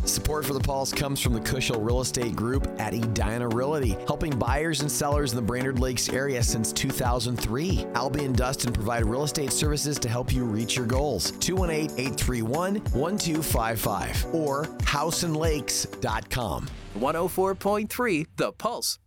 Support for The Pulse comes from the Cushel Real Estate Group at Edina Realty, helping buyers and sellers in the Brainerd Lakes area since 2003. Albie and Dustin provide real estate services to help you reach your goals. 218-831-1255 or houseandlakes.com. 104.3 The Pulse.